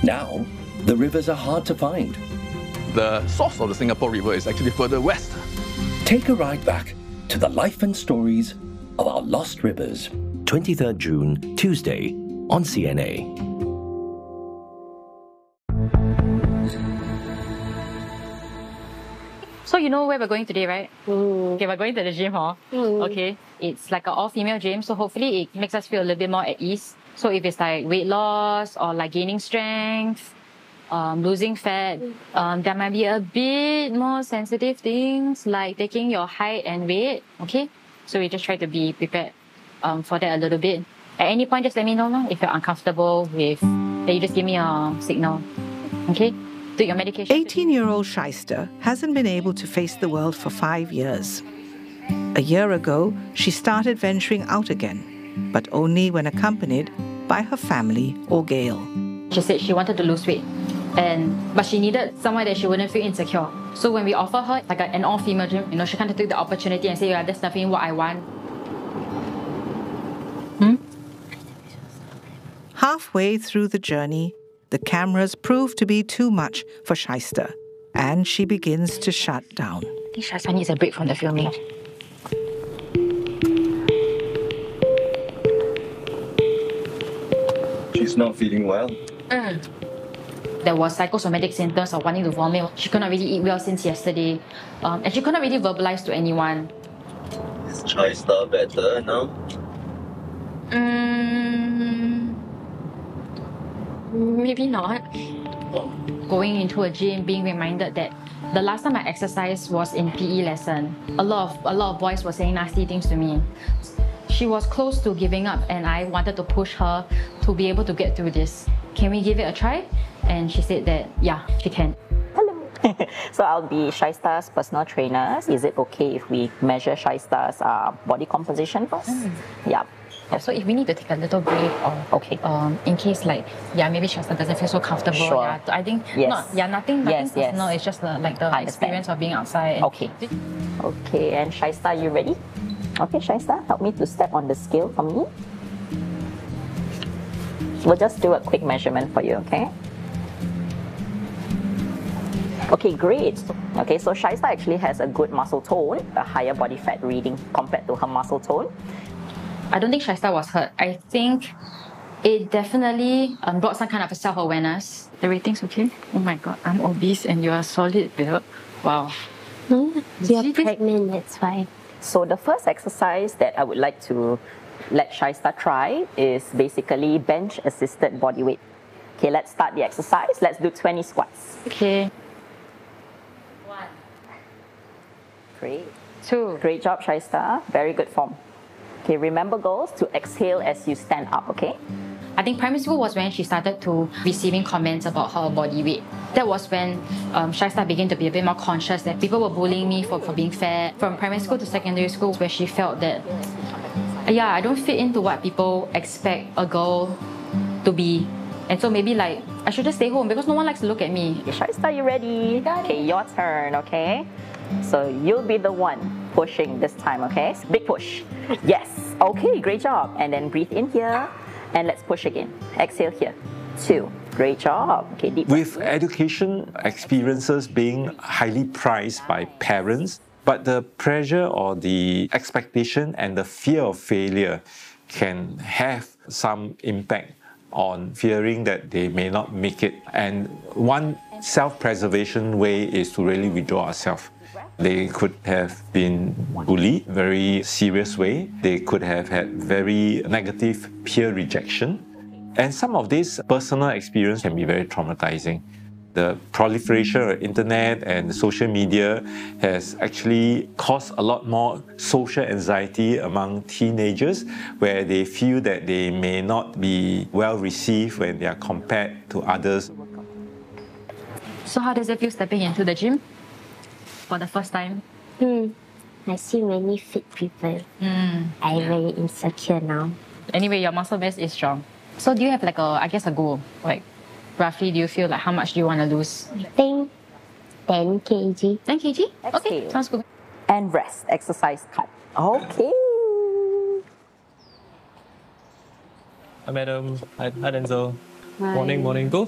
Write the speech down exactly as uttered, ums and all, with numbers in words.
Now, the rivers are hard to find. The source of the Singapore River is actually further west. Take a ride back to the life and stories of our lost rivers. twenty-third June, Tuesday, on C N A. So you know where we're going today, right? Mm. Okay, we're going to the gym, huh? Mm. Okay. It's like an all-female gym, so hopefully it makes us feel a little bit more at ease. So if it's like weight loss or like gaining strength, um, losing fat, um, there might be a bit more sensitive things like taking your height and weight, okay? So we just try to be prepared um, for that a little bit. At any point, just let me know no? if you're uncomfortable with, then you just give me a signal, okay? Take your medication. eighteen-year-old Shaista hasn't been able to face the world for five years. A year ago, she started venturing out again, but only when accompanied by her family or Gail. She said she wanted to lose weight, and but she needed somewhere that she wouldn't feel insecure. So when we offer her like a, an all-female gym, you know, she kind of took the opportunity and said, yeah, that's definitely what I want. Hmm? Halfway through the journey, the cameras prove to be too much for Shaista, and she begins to shut down. I think Shaista needs a break from the filming. She's not feeling well. Mm. There was psychosomatic symptoms of wanting to vomit. She could not really eat well since yesterday, um, and she could not really verbalize to anyone. Is Shaista better now? Mm, maybe not. Going into a gym, being reminded that the last time I exercised was in P E lesson. A lot of a lot of boys were saying nasty things to me. She was close to giving up, and I wanted to push her to be able to get through this. Can we give it a try? And she said that, yeah, she can. Hello. So I'll be Shaista's personal trainer. Is it okay if we measure Shaista's uh, body composition first? Mm. Yeah. Yeah, so if we need to take a little break, or okay, um, in case like yeah, maybe Shaista doesn't feel so comfortable. Sure. Yeah, I think yes. not yeah, nothing, nothing yes, personal. Yes. It's just the, like the Understand. experience of being outside. Okay. Okay, and Shaista, you ready? Okay, Shaista, help me to step on the scale for me. We'll just do a quick measurement for you, okay? Okay, great. Okay, so Shaista actually has a good muscle tone, a higher body fat reading compared to her muscle tone. I don't think Shaista was hurt. I think it definitely um, brought some kind of a self-awareness. The rating's okay? Oh my god, I'm obese and you are solid build. Wow. Hmm? You're pregnant, that's fine. So the first exercise that I would like to let Shaista try is basically bench assisted body weight. Okay, let's start the exercise. Let's do twenty squats. Okay. One. Great. Two. Great job, Shaista. Very good form. Okay, remember girls to exhale as you stand up, okay? I think primary school was when she started to receiving comments about her body weight. That was when um, Shaista began to be a bit more conscious that people were bullying me for, for being fat. From primary school to secondary school, where she felt that, yeah, I don't fit into what people expect a girl to be. And so maybe like, I should just stay home because no one likes to look at me. Okay, Shaista, you ready? Okay, your turn, okay? So you'll be the one pushing this time, okay? Big push. Yes. Okay, great job. And then breathe in here. And let's push again. Exhale here. Two. Great job. Okay, deep breath. With education experiences being highly prized by parents, but the pressure or the expectation and the fear of failure can have some impact on fearing that they may not make it. And one self-preservation way is to really withdraw ourselves. They could have been bullied in a very serious way. They could have had very negative peer rejection. And some of this personal experience can be very traumatizing. The proliferation of internet and social media has actually caused a lot more social anxiety among teenagers, where they feel that they may not be well received when they are compared to others. So how does it feel stepping into the gym for the first time? Hmm. I see many fit people. Mm. I'm very insecure now. Anyway, your muscle mass is strong. So do you have like a, I guess, a goal? Like, roughly, do you feel like how much do you want to lose? I think ten kilograms. ten kilograms? Okay, Exhale. sounds good. And rest. Exercise cut. Okay. Hi, madam. Hi, hi Denzel. Morning, morning. Go